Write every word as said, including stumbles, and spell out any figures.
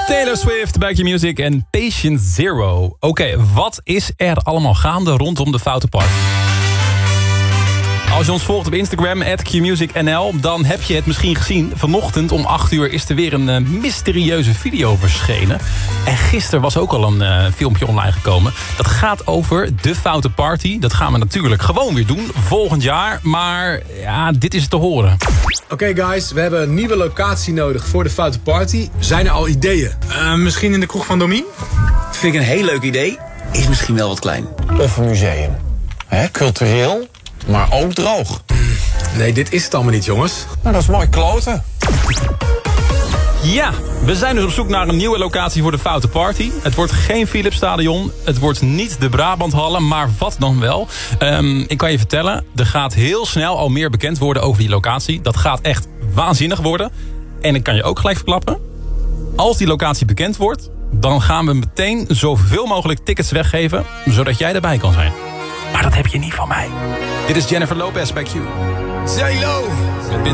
Taylor Swift, Back Your Music en Patient Zero. Oké, okay, wat is er allemaal gaande rondom de Foute Party? Als je ons volgt op Instagram, at Q Music N L... dan heb je het misschien gezien. Vanochtend om acht uur is er weer een uh, mysterieuze video verschenen. En gisteren was ook al een uh, filmpje online gekomen. Dat gaat over de Foute Party. Dat gaan we natuurlijk gewoon weer doen, volgend jaar. Maar ja, dit is te horen. Oké okay guys, we hebben een nieuwe locatie nodig voor de Foute Party. Zijn er al ideeën? Uh, misschien in de kroeg van Domien? Vind ik een heel leuk idee. Is misschien wel wat klein. Of een museum. Hè, cultureel, maar ook droog. Nee, dit is het allemaal niet, jongens. Nou, dat is mooi kloten. Ja, we zijn dus op zoek naar een nieuwe locatie voor de Foute Party. Het wordt geen Philipsstadion, het wordt niet de Brabanthallen, maar wat dan wel. Um, ik kan je vertellen, er gaat heel snel al meer bekend worden over die locatie. Dat gaat echt waanzinnig worden. En ik kan je ook gelijk verklappen, als die locatie bekend wordt, dan gaan we meteen zoveel mogelijk tickets weggeven, zodat jij erbij kan zijn. Maar dat heb je niet van mij. Dit is Jennifer Lopez bij Q. J-Lo!